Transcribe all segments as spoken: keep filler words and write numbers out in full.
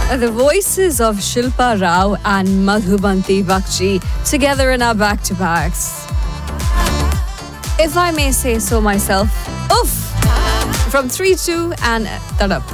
The voices of Shilpa Rao and Madhubanti Bakshi together in our back-to-backs. If I may say so myself, oof! From three two and that up.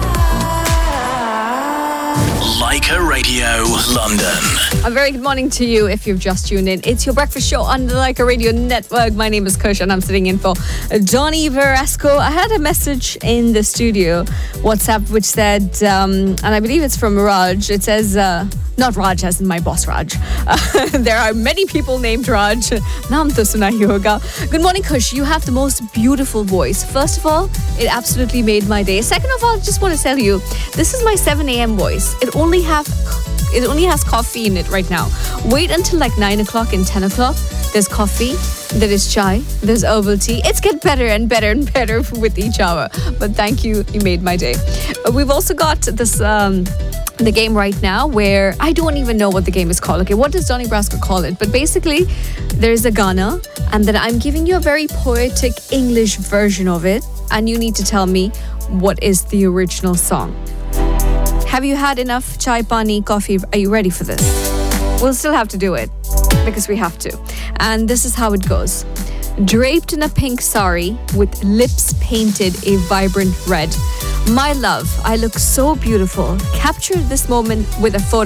Leica Radio London. A very good morning to you if you've just tuned in. It's your breakfast show on the Leica Radio Network. My name is Kush and I'm sitting in for Johnny Verasco. I had a message in the studio, WhatsApp, which said, um, and I believe it's from Raj. It says, uh, not Raj as in my boss Raj. Uh, there are many people named Raj. Naam to suna hi hoga. Good morning, Kush. You have the most beautiful voice. First of all, it absolutely made my day. Second of all, I just want to tell you, this is my seven a.m. voice. It only have it only has coffee in it right now. Wait until like nine o'clock and ten o'clock. There's coffee, there is chai, there's herbal tea. It's get better and better and better with each hour. But thank you, you made my day. Uh, we've also got this um, the game right now where I don't even know what the game is called. Okay, what does Johnny Brasco call it? But basically, there's a Ghana, and then I'm giving you a very poetic English version of it, and you need to tell me what is the original song. Have you had enough chai, pani, coffee? Are you ready for this? We'll still have to do it because we have to. And this is how it goes. Draped in a pink sari with lips painted a vibrant red. My love, I look so beautiful. Capture this moment with a photo.